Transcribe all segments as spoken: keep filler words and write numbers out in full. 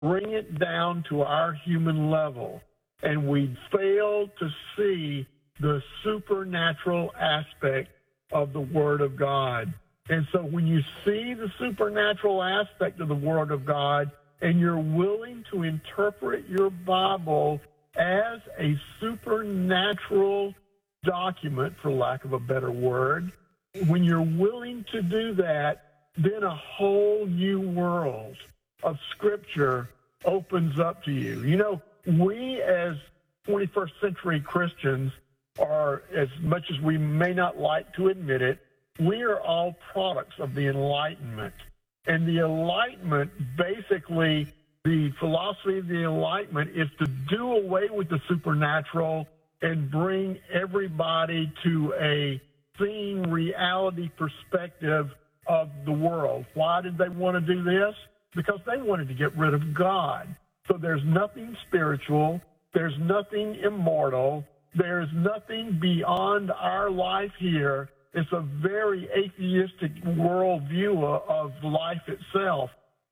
bring it down to our human level, and we fail to see the supernatural aspect of the Word of God. And so when you see the supernatural aspect of the Word of God and you're willing to interpret your Bible as a supernatural document, for lack of a better word, when you're willing to do that, then a whole new world of Scripture opens up to you. You know, we as twenty-first century Christians are, as much as we may not like to admit it, we are all products of the Enlightenment. And the Enlightenment, basically, the philosophy of the Enlightenment is to do away with the supernatural and bring everybody to a seeing reality perspective of the world. Why did they want to do this? Because they wanted to get rid of God. So there's nothing spiritual, there's nothing immortal, there's nothing beyond our life here. It's a very atheistic worldview of life itself.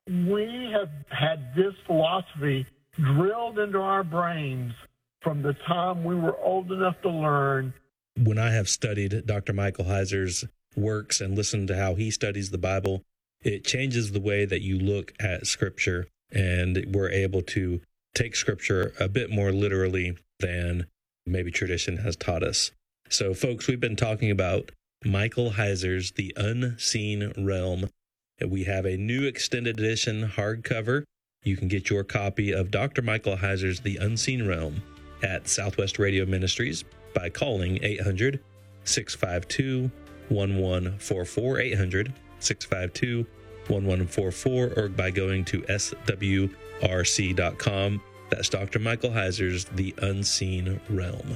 We have had this philosophy drilled into our brains from the time we were old enough to learn. When I have studied Doctor Michael Heiser's works and listened to how he studies the Bible, it changes the way that you look at Scripture, and we're able to take Scripture a bit more literally than maybe tradition has taught us. So, folks, we've been talking about Michael Heiser's The Unseen Realm. We have a new extended edition hardcover. You can get your copy of Doctor Michael Heiser's The Unseen Realm at Southwest Radio Ministries by calling eight hundred, six five two, one one four four, eight hundred, six five two, one one four four, or by going to S W R C dot com. That's Doctor Michael Heiser's The Unseen Realm.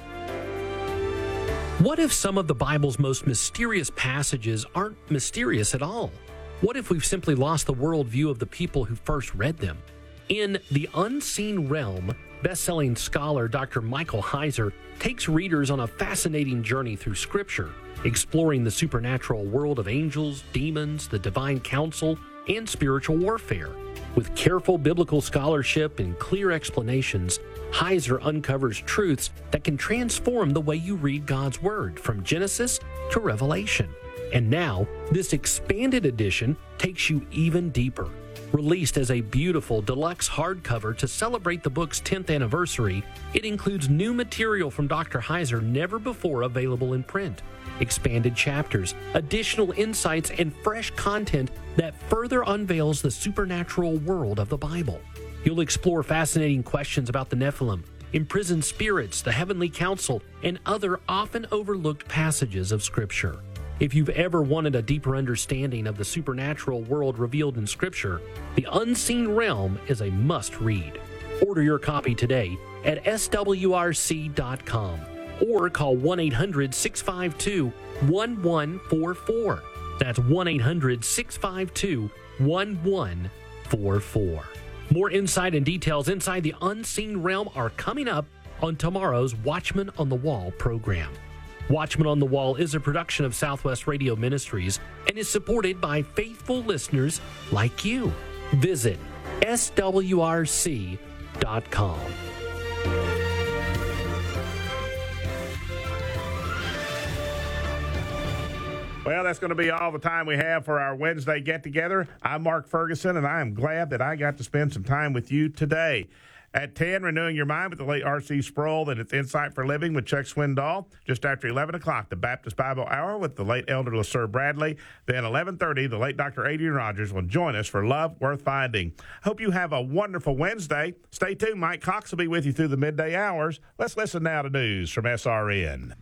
What if some of the Bible's most mysterious passages aren't mysterious at all? What if we've simply lost the worldview of the people who first read them? In The Unseen Realm, best-selling scholar Doctor Michael Heiser takes readers on a fascinating journey through Scripture, exploring the supernatural world of angels, demons, the divine council, and spiritual warfare. With careful biblical scholarship and clear explanations, Heiser uncovers truths that can transform the way you read God's Word from Genesis to Revelation. And now, this expanded edition takes you even deeper. Released as a beautiful deluxe hardcover to celebrate the book's tenth anniversary, it includes new material from Doctor Heiser never before available in print, expanded chapters, additional insights, and fresh content that further unveils the supernatural world of the Bible. You'll explore fascinating questions about the Nephilim, imprisoned spirits, the heavenly council, and other often overlooked passages of Scripture. If you've ever wanted a deeper understanding of the supernatural world revealed in Scripture, The Unseen Realm is a must-read. Order your copy today at S W R C dot com or call one eight hundred, six five two, one one four four. That's one eight hundred, six five two, one one four four. More insight and details inside The Unseen Realm are coming up on tomorrow's Watchman on the Wall program. Watchman on the Wall is a production of Southwest Radio Ministries and is supported by faithful listeners like you. Visit S W R C dot com. Well, that's going to be all the time we have for our Wednesday get-together. I'm Mark Ferguson, and I am glad that I got to spend some time with you today. At ten, Renewing Your Mind with the late R C Sproul, and it's Insight for Living with Chuck Swindoll. Just after eleven o'clock, the Baptist Bible Hour with the late Elder LeSir Bradley. Then eleven thirty, the late Doctor Adrian Rogers will join us for Love Worth Finding. Hope you have a wonderful Wednesday. Stay tuned. Mike Cox will be with you through the midday hours. Let's listen now to news from S R N.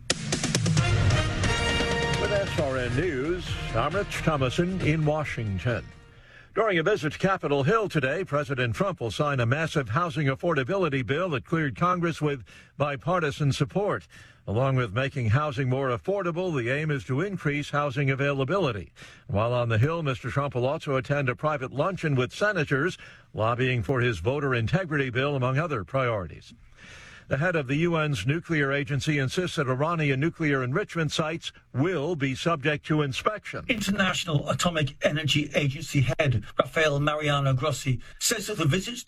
With S R N News, I'm Rich Thomason in Washington. During a visit to Capitol Hill today, President Trump will sign a massive housing affordability bill that cleared Congress with bipartisan support. Along with making housing more affordable, the aim is to increase housing availability. While on the Hill, Mister Trump will also attend a private luncheon with senators, lobbying for his voter integrity bill, among other priorities. The head of the U N's nuclear agency insists that Iranian nuclear enrichment sites will be subject to inspection. International Atomic Energy Agency head Rafael Mariano Grossi says that the visits